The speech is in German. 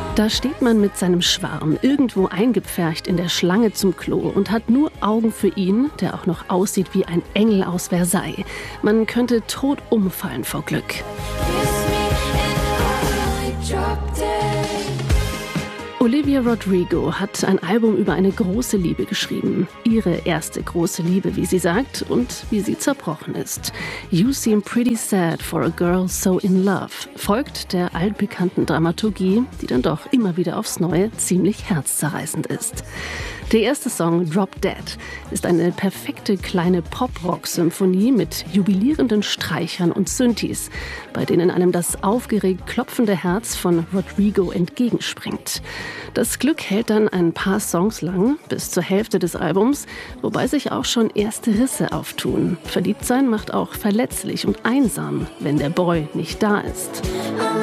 Da steht man mit seinem Schwarm irgendwo eingepfercht in der Schlange zum Klo und hat nur Augen für ihn, der auch noch aussieht wie ein Engel aus Versailles. Man könnte tot umfallen vor Glück. Olivia Rodrigo hat ein Album über eine große Liebe geschrieben. Ihre erste große Liebe, wie sie sagt, und wie sie zerbrochen ist. You Seem Pretty Sad for a Girl So in Love folgt der altbekannten Dramaturgie, die dann doch immer wieder aufs Neue ziemlich herzzerreißend ist. Der erste Song, Drop Dead, ist eine perfekte kleine Pop-Rock-Symphonie mit jubilierenden Streichern und Synthes, bei denen einem das aufgeregt klopfende Herz von Rodrigo entgegenspringt. Das Glück hält dann ein paar Songs lang, bis zur Hälfte des Albums, wobei sich auch schon erste Risse auftun. Verliebtsein macht auch verletzlich und einsam, wenn der Boy nicht da ist.